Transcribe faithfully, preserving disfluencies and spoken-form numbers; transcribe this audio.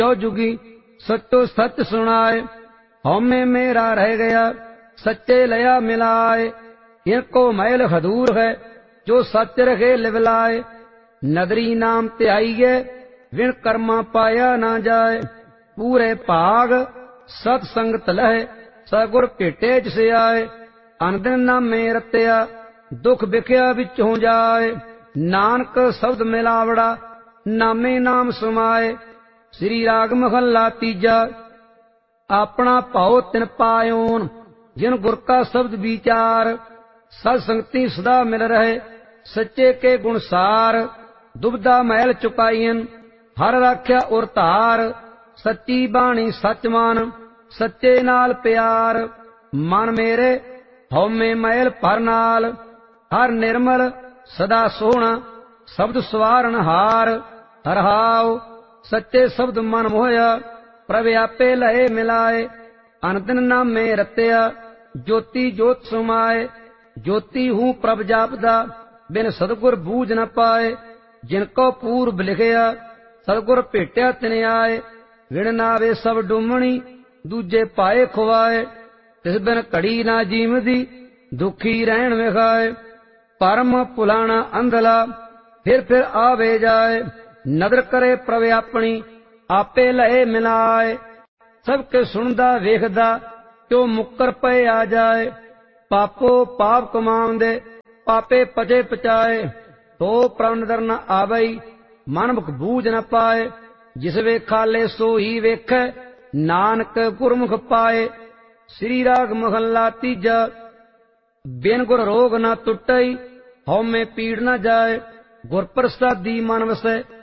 जो जुगी सचो सच सुनाए। हौमे मेरा रह गया सच्चे लया मिलाए। इनको मैल खदूर है जो सच रखे लिवलाए। नदरी नाम त्याइए विण कर्मा पाया ना जाए। पूरे भाग सतसंगत लह सगुर भेटे जिसे आए। अनदिन नामे रत्या दुख बिख्या विचों जाए। नानक शब्द मिलावड़ा नामे नाम समाए। श्री राग महला तीजा। अपना भाव तिन पायोन जिन गुर का शब्द विचार। सत्संगति सदा मिल रहे सच्चे के गुण सार। दुबदा मैल चुकाईन हर राख्या उर धार। सच्ची बाणी सच मान सच्चे नाल प्यार। मन मेरे हौमे मैल भर नाल हर निर्मल सदा सोहना शब्द सवारन हार। हरहाओ सच्चे शब्द मन मोहया प्रभ आपे लहे मिलाए। अनदिन नामे रत्या ज्योति जोत समाए। ज्योति हूँ प्रभ जापदा बिन सतगुर बूझ न पाए। जिनको पूर्व लिखया सतगुर भेटया तिन आए। विण नावे सब डुमणी दूजे पाए खुआए। तिस बिन घड़ी ना जीवदी दुखी रहन विखाए। परम पुलाना अंधला फिर फिर आवे जाए। नदर करे प्रभ अपनी आपे लहे मिलाए। सबके सुनदा वेखदा क्यों मुक्कर पे आ जाए। पापो पाप कमाउंदे पापे पचे पचाए। तो प्रभ नदर न आवई मन मुख बूझ न पाए। जिस वेखाले सो ही वेखै नानक गुरमुख पाए। श्री राग महला तीजा। बिन गुर रोग न टुटई हौमे पीड़ न जाए। गुर प्रसादी मन वसै